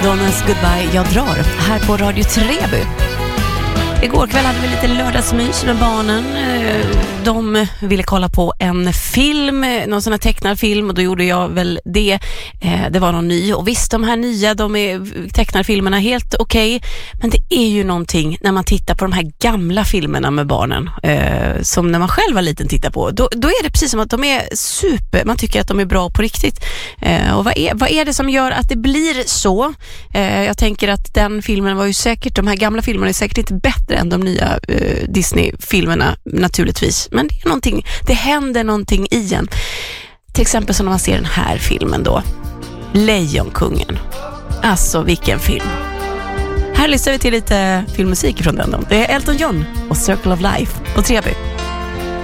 Madonnas Goodbye, jag drar här på Radio Treby. Igår kväll hade vi lite lördagsmys med barnen. De ville kolla på en film, någon sån här tecknad film, och då gjorde jag väl det. Det var någon ny, och visst, de här nya, de är tecknade filmerna helt okej. Men det är ju någonting när man tittar på de här gamla filmerna med barnen, som när man själv var liten tittar på. Då är det precis som att de är super, man tycker att de är bra på riktigt. Och vad är det som gör att det blir så? Jag tänker att den filmen var ju säkert, de här gamla filmerna är säkert inte bättre än de nya Disney-filmerna naturligtvis. Men det är någonting, det händer någonting i en. Till exempel som när man ser den här filmen då. Lejonkungen. Alltså vilken film. Här lyssnar vi till lite filmmusik från den då. Det är Elton John och Circle of Life på Treby.